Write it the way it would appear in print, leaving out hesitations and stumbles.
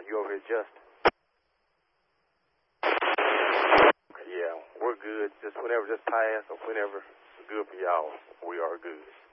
Are you over here, Just? Yeah, we're good. Just whenever this pass or whenever it's good for y'all, we are good.